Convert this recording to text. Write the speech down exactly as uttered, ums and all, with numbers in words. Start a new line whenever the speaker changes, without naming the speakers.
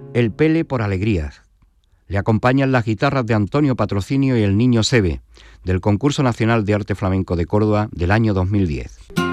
El Pele por Alegrías. Le acompañan las guitarras de Antonio Patrocinio y el Niño Sebe, del Concurso Nacional de Arte Flamenco de Córdoba del año dos mil diez.